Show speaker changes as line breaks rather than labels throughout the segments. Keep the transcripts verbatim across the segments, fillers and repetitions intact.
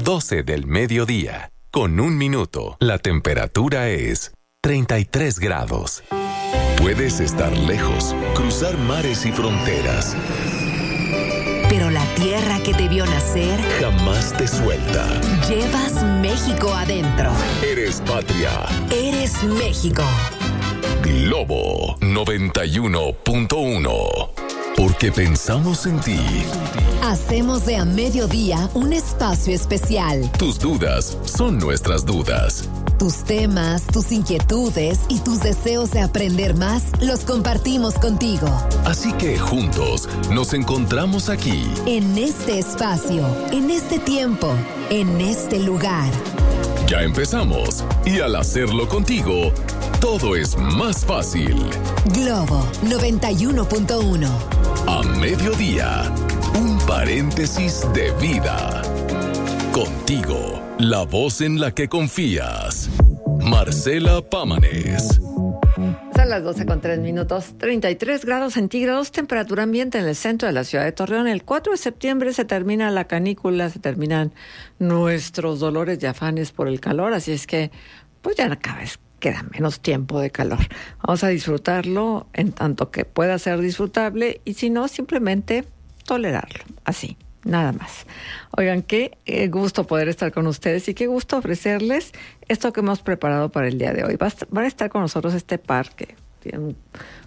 doce del mediodía, con un minuto. La temperatura es treinta y tres grados. Puedes estar lejos, cruzar mares y fronteras,
pero la tierra que te vio nacer
jamás te suelta.
Llevas México adentro.
Eres patria.
Eres México.
Globo noventa y uno punto uno. Porque pensamos en ti.
Hacemos de A Mediodía un espacio especial.
Tus dudas son nuestras dudas.
Tus temas, tus inquietudes y tus deseos de aprender más los compartimos contigo.
Así que juntos nos encontramos aquí.
En este espacio, en este tiempo, en este lugar.
Ya empezamos. Y al hacerlo contigo, todo es más fácil.
Globo noventa y uno punto uno.
A mediodía, un paréntesis de vida. Contigo, la voz en la que confías. Marcela Pámanes.
Son las doce con tres minutos, treinta y tres grados centígrados, temperatura ambiente en el centro de la ciudad de Torreón. El cuatro de septiembre se termina la canícula, se terminan nuestros dolores y afanes por el calor, así es que pues ya cada vez queda menos tiempo de calor. Vamos a disfrutarlo en tanto que pueda ser disfrutable y si no, simplemente tolerarlo, así. Nada más. Oigan, qué eh, gusto poder estar con ustedes y qué gusto ofrecerles esto que hemos preparado para el día de hoy. Va a, est- va a estar con nosotros este par que tiene un,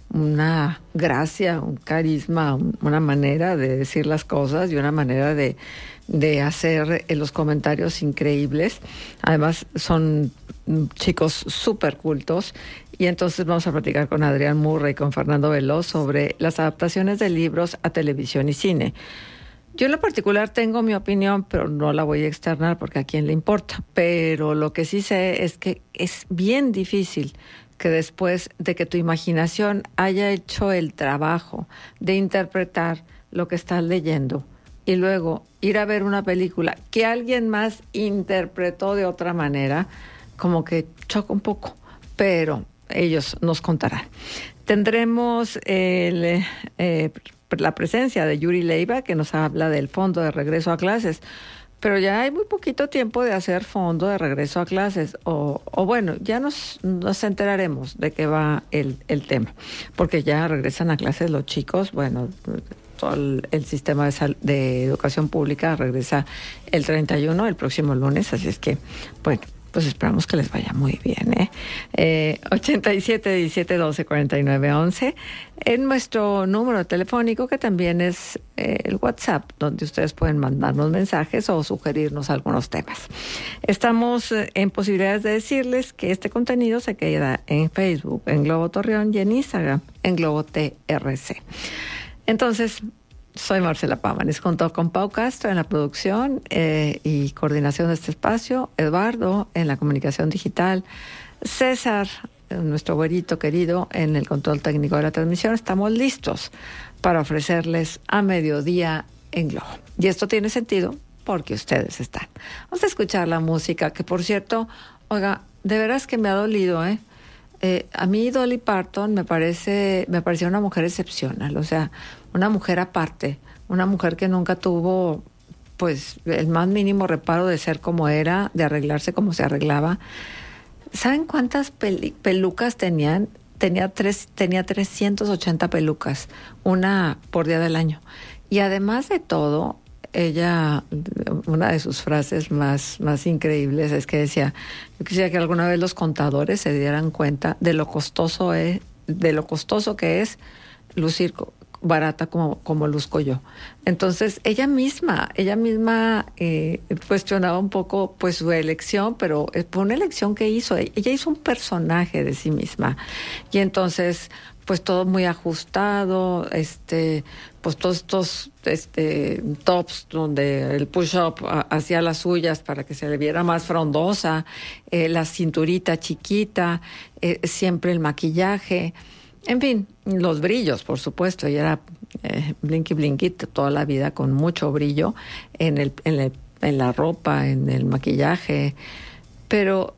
una gracia, un carisma, un, una manera de decir las cosas y una manera de, de hacer eh, los comentarios increíbles. Además, son chicos súper cultos. Y entonces vamos a platicar con Adrián Murray y con Fernando Veloz sobre las adaptaciones de libros a televisión y cine. Yo en lo particular tengo mi opinión, pero no la voy a externar porque a quién le importa. Pero lo que sí sé es que es bien difícil que después de que tu imaginación haya hecho el trabajo de interpretar lo que estás leyendo y luego ir a ver una película que alguien más interpretó de otra manera, como que choca un poco, pero ellos nos contarán. Tendremos el... Eh, la presencia de Yuri Leiva, que nos habla del fondo de regreso a clases, pero ya hay muy poquito tiempo de hacer fondo de regreso a clases, o, o bueno, ya nos, nos enteraremos de qué va el, el tema, porque ya regresan a clases los chicos, bueno, todo el, el sistema de, sal, de educación pública regresa el treinta y uno, el próximo lunes, así es que, bueno, pues esperamos que les vaya muy bien, ¿eh? eh ochenta y siete, diecisiete, doce, cuarenta y nueve, once en nuestro número telefónico, que también es eh, el WhatsApp, donde ustedes pueden mandarnos mensajes o sugerirnos algunos temas. Estamos eh, en posibilidades de decirles que este contenido se queda en Facebook, en Globo Torreón y en Instagram, en Globo T R C. Entonces, soy Marcela Pámanes, junto con Pau Castro en la producción eh, y coordinación de este espacio, Eduardo en la comunicación digital, César, nuestro güerito querido, en el control técnico de la transmisión. Estamos listos para ofrecerles A Mediodía en Globo. Y esto tiene sentido porque ustedes están. Vamos a escuchar la música, que por cierto, oiga, de veras que me ha dolido, ¿eh? Eh, a mí Dolly Parton me parece, me pareció una mujer excepcional, o sea, una mujer aparte, una mujer que nunca tuvo, pues, el más mínimo reparo de ser como era, de arreglarse como se arreglaba. ¿Saben cuántas peli- pelucas tenían? Tenía tres, tenía trescientas ochenta pelucas, una por día del año. Y además de todo, ella, una de sus frases más, más increíbles es que decía, yo quisiera que alguna vez los contadores se dieran cuenta de lo costoso es, de lo costoso que es lucir barata como, como luzco yo. Entonces, ella misma, ella misma eh, cuestionaba un poco pues su elección, pero fue una elección que hizo. Ella hizo un personaje de sí misma. Y entonces, pues todo muy ajustado, este, pues todos estos este, tops donde el push-up hacía las suyas para que se le viera más frondosa, eh, la cinturita chiquita, eh, siempre el maquillaje. En fin, los brillos, por supuesto. Ella era eh, blinky blinky toda la vida, con mucho brillo en, el, en, el, en la ropa, en el maquillaje. Pero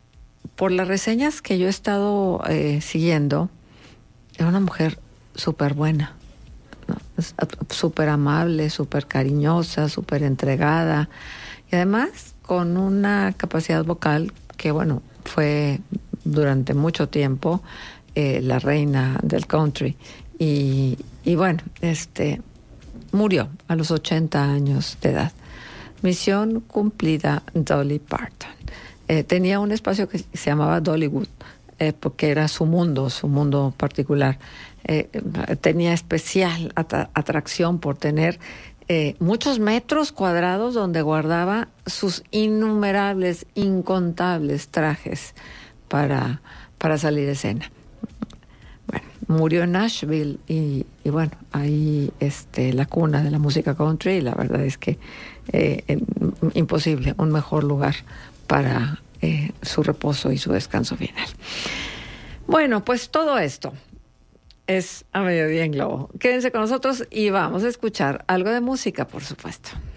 por las reseñas que yo he estado eh, siguiendo, era una mujer súper buena, ¿no? súper amable, súper cariñosa, súper entregada y además con una capacidad vocal que, bueno, fue durante mucho tiempo eh, la reina del country y, y bueno, este murió a los ochenta años de edad. Misión cumplida, Dolly Parton. Eh, tenía un espacio que se llamaba Dollywood, eh, porque era su mundo, su mundo particular. Eh, tenía especial at- atracción por tener eh, muchos metros cuadrados donde guardaba sus innumerables, incontables trajes para, para salir a escena. Bueno, murió en Nashville y, y bueno, ahí este, la cuna de la música country, y la verdad es que eh, eh, imposible, un mejor lugar para eh, su reposo y su descanso final. Bueno, pues todo esto es A Mediodía en Globo. Quédense con nosotros y vamos a escuchar algo de música, por supuesto.